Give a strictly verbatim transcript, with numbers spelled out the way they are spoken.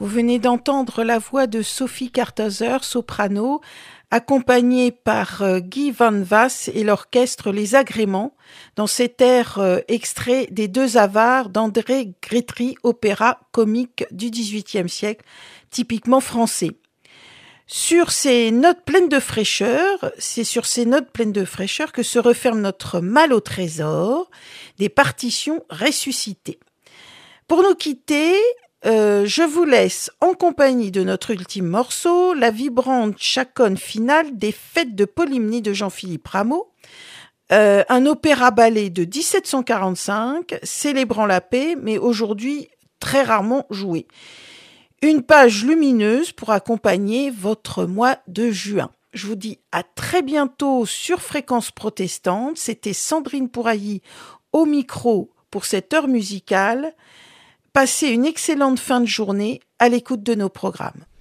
Vous venez d'entendre la voix de Sophie Karthauser, soprano, accompagnée par euh, Guy Van Vass et l'orchestre Les Agréments, dans cet air euh, extrait des Deux Avares d'André Grétry, opéra comique du dix-huitième siècle, typiquement français. Sur ces notes pleines de fraîcheur, c'est sur ces notes pleines de fraîcheur que se referme notre mal au trésor des partitions ressuscitées. Pour nous quitter, euh, je vous laisse en compagnie de notre ultime morceau, la vibrante chaconne finale des Fêtes de Polymnie de Jean-Philippe Rameau, euh, un opéra-ballet de dix-sept cent quarante-cinq, célébrant la paix, mais aujourd'hui très rarement joué. Une page lumineuse pour accompagner votre mois de juin. Je vous dis à très bientôt sur Fréquence Protestante. C'était Sandrine Pourailly au micro pour cette heure musicale. Passez une excellente fin de journée à l'écoute de nos programmes.